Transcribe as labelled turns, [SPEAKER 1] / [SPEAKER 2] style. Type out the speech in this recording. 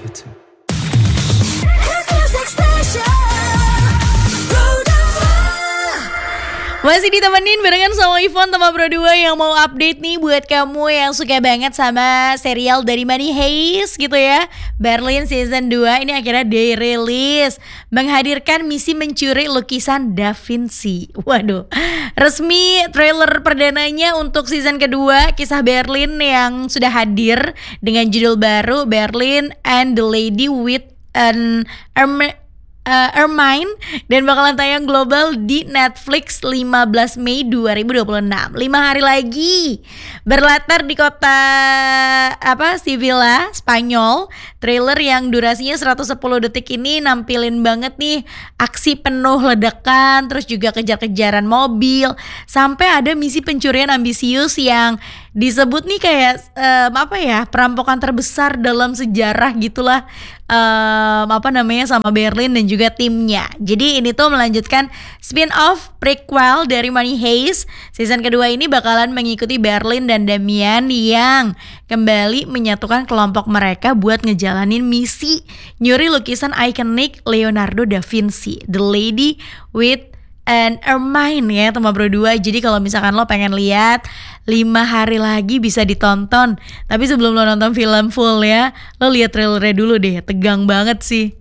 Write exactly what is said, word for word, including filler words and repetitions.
[SPEAKER 1] you too.
[SPEAKER 2] Masih ditemenin barengan sama Ivon sama Bro dua yang mau update nih buat kamu yang suka banget sama serial dari Money Heist gitu ya. Berlin Season dua ini akhirnya dirilis, menghadirkan misi mencuri lukisan Da Vinci. Waduh, resmi trailer perdananya untuk season kedua kisah Berlin yang sudah hadir dengan judul baru Berlin and the Lady with an Erm- Uh, Ermine, dan bakalan tayang global di Netflix lima belas Mei dua ribu dua puluh enam. lima hari lagi. Berlatar di kota apa Sevilla, Spanyol. Trailer yang durasinya seratus sepuluh detik ini nampilin banget nih aksi penuh ledakan, terus juga kejar-kejaran mobil, sampai ada misi pencurian ambisius yang disebut nih kayak um, apa ya, perampokan terbesar dalam sejarah gitulah. Um, apa namanya sama Berlin dan juga timnya. Jadi ini tuh melanjutkan spin-off prequel dari Money Heist. Season kedua ini bakalan mengikuti Berlin dan Damian yang kembali menyatukan kelompok mereka buat ngejalanin misi nyuri lukisan ikonik Leonardo da Vinci, The Lady with an Ermine ya teman Bro dua. Jadi kalau misalkan lo pengen lihat lima hari lagi bisa ditonton. Tapi sebelum lo nonton film full ya, lo lihat trailernya dulu deh, tegang banget sih.